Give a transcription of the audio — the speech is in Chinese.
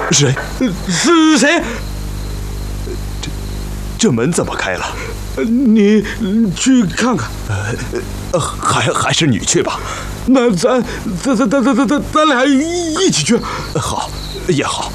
谁？ 是谁？ 这门怎么开了？ 你去看看。 还是你去吧。 那咱俩一起去。 好，也好。